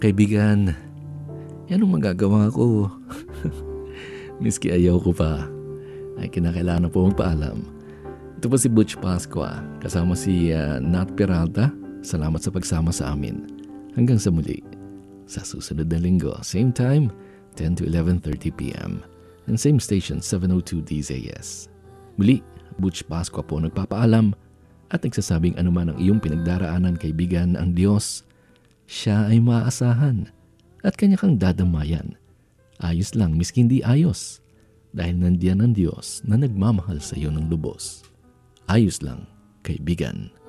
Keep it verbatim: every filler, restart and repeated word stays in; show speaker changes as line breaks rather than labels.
Kaibigan, yan ang magagawa ko. Miski ayaw ko pa, ay kinakailangan po magpaalam. Ito po si Butch Pascua, kasama si uh, Nat Peralta. Salamat sa pagsama sa amin. Hanggang sa muli, sa susunod na linggo, same time, ten to eleven thirty p.m. And same station, seven oh two D Z S. Muli, Butch Pascua po nagpapaalam at nagsasabing anuman ang iyong pinagdaraanan, kaibigan, ang Diyos, siya ay maaasahan at kanya kang dadamayan. Ayos lang, miski hindi ayos, dahil nandiyan ang Diyos na nagmamahal sa iyo ng lubos. Ayos lang, kaibigan.